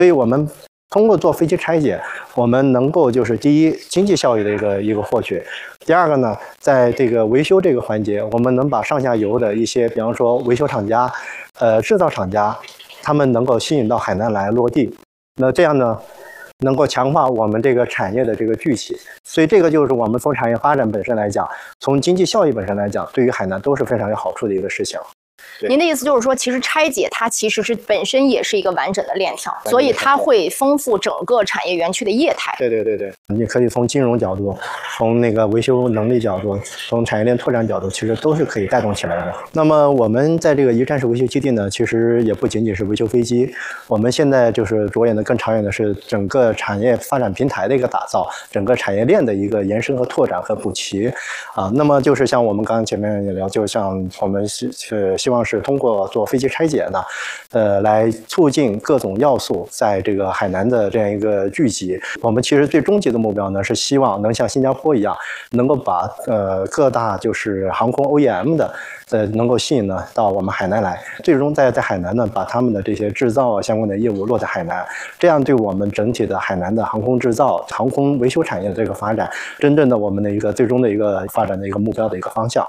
所以我们通过做飞机拆解，我们能够就是第一经济效益的一个获取，第二个呢，在这个维修这个环节，我们能把上下游的一些，比方说维修厂家、制造厂家，他们能够吸引到海南来落地。那这样呢，能够强化我们这个产业的这个聚起。所以这个就是我们从产业发展本身来讲，从经济效益本身来讲，对于海南都是非常有好处的一个事情。 您的意思就是说，其实拆解它其实是本身也是一个完整的链条，所以它会丰富整个产业园区的业态。 对，你可以从金融角度，从那个维修能力角度，从产业链拓展角度，其实都是可以带动起来的。那么我们在这个一站式维修基地呢，其实也不仅仅是维修飞机，我们现在就是着眼的更长远的是整个产业发展平台的一个打造，整个产业链的一个延伸和拓展和补齐啊。那么就是像我们刚刚前面也聊，就像我们希望是通过做飞机拆解呢，来促进各种要素在这个海南的这样一个聚集。我们其实最终极的目标呢，是希望能像新加坡一样，能够把各大就是航空 OEM 的能够吸引呢到我们海南来，最终在海南呢把他们的这些制造相关的业务落在海南，这样对我们整体的海南的航空制造、航空维修产业的这个发展，真正的我们的一个最终的一个发展的一个目标的一个方向。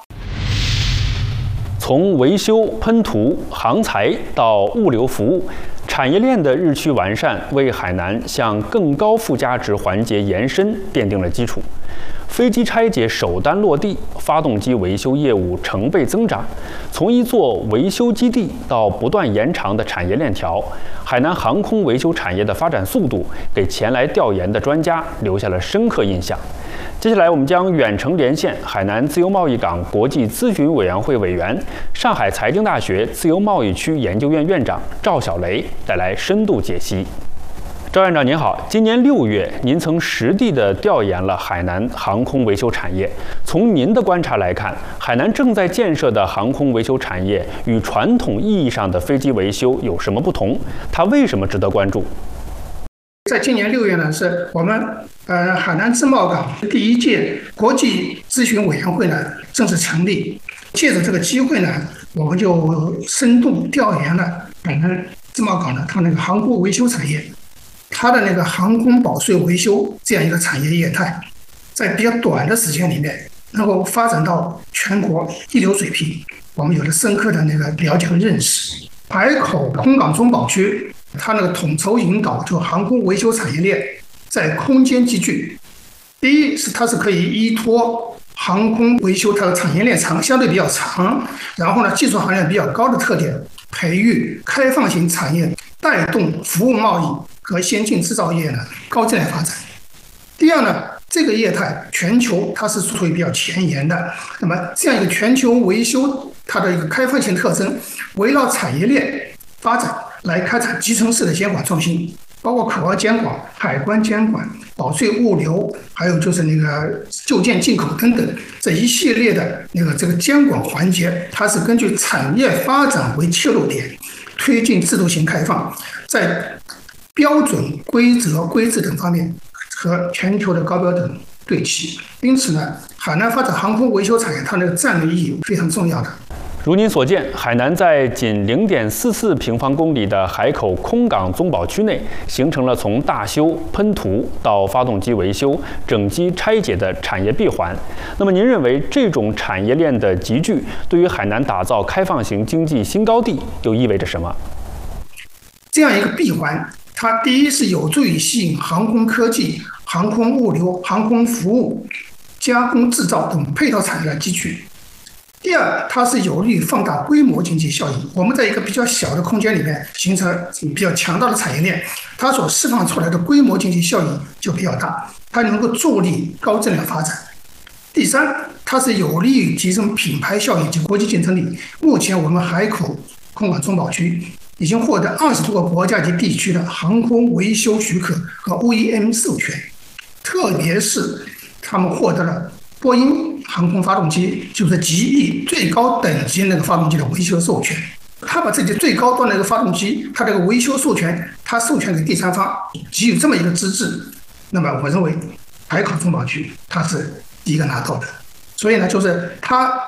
从维修、喷涂、航材到物流服务，产业链的日趋完善，为海南向更高附加值环节延伸奠定了基础。飞机拆解首单落地，发动机维修业务成倍增长。从一座维修基地到不断延长的产业链条，海南航空维修产业的发展速度给前来调研的专家留下了深刻印象。接下来，我们将远程连线海南自由贸易港国际咨询委员会委员、上海财经大学自由贸易区研究院院长赵小雷，带来深度解析。赵院长您好，今年6月，您曾实地的调研了海南航空维修产业。从您的观察来看，海南正在建设的航空维修产业与传统意义上的飞机维修有什么不同？它为什么值得关注？ 在今年6月呢，是我们海南自贸港第一届国际咨询委员会呢正式成立。借着这个机会呢，我们就深度调研了海南自贸港的它那个航空维修产业，它的那个航空保税维修这样一个产业业态，在比较短的时间里面能够发展到全国一流水平，我们有了深刻的那个了解和认识。海口空港中保区它那个统筹引导就航空维修产业链在空间集聚。第一是它是可以依托航空维修它的产业链相对比较长，然后呢技术含量比较高的特点，培育开放型产业，带动服务贸易和先进制造业呢高质量发展。第二呢，这个业态全球它是处于比较前沿的，那么这样一个全球维修它的一个开放性特征，围绕产业链发展来开展集成式的监管创新，包括口岸监管、海关监管、保税物流，还有就是那个就件进口等等这一系列的这个监管环节，它是根据产业发展为切入点，推进制度型开放，在标准、规则、规制等方面和全球的高标准对齐。因此呢，海南发展航空维修产业，它那个战略意义非常重要的。 如您所见，海南在仅0.44平方公里的海口空港综保区内，形成了从大修、喷涂到发动机维修、整机拆解的产业闭环。那么，您认为这种产业链的集聚，对于海南打造开放型经济新高地又意味着什么？ 这样一个闭环，它第一是有助于吸引航空科技、航空物流、航空服务、加工制造等配套产业的集聚。第二，它是有利于放大规模经济效应。我们在一个比较小的空间里面形成比较强大的产业链，它所释放出来的规模经济效应就比较大，它能够助力高质量发展。第三，它是有利于提升品牌效应及国际竞争力。目前我们海口空港中保区已经获得20多个国家级地区的航空维修许可和 OEM 授权，特别是他们获得了波音航空发动机就是极翼最高等级那个发动机的维修授权。他把自己最高端的那个发动机，他这个维修授权，他授权给第三方，给予这么一个资质。那么我认为海口中保区它是第一个拿到的。所以呢，就是它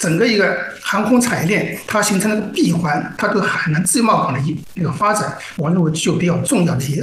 整个一个航空产业链它形成了个闭环，它对海南自贸港的一个发展，我认为就比较重要的一